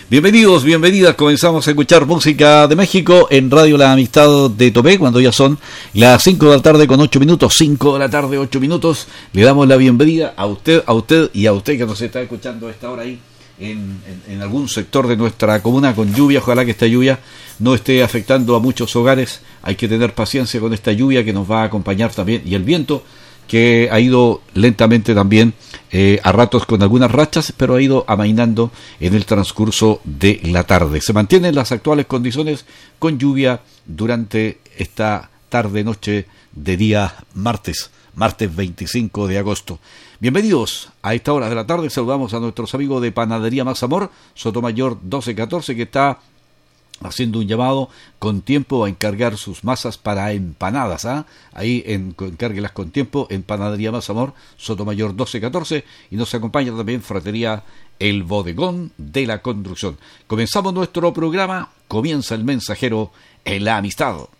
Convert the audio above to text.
Bienvenidos, bienvenidas. Comenzamos a escuchar música de México en Radio La Amistad de Topé, cuando ya son las 5 de la tarde con 8 minutos. 5 de la tarde, 8 minutos. Le damos la bienvenida a usted y a usted que nos está escuchando a esta hora ahí en algún sector de nuestra comuna con lluvia. Ojalá que esta lluvia no esté afectando a muchos hogares. Hay que tener paciencia con esta lluvia que nos va a acompañar también. Y el viento, que ha ido lentamente también, a ratos con algunas rachas, pero ha ido amainando en el transcurso de la tarde. Se mantienen las actuales condiciones con lluvia durante esta tarde-noche de día martes 25 de agosto. Bienvenidos a esta hora de la tarde. Saludamos a nuestros amigos de Panadería Más Amor, Sotomayor 1214, que está haciendo un llamado con tiempo a encargar sus masas para empanadas. Ahí encárguelas con tiempo en Panadería Más Amor, Sotomayor 1214. Y nos acompaña también Fratería El Bodegón de la Construcción. Comenzamos nuestro programa. Comienza el mensajero en la amistad.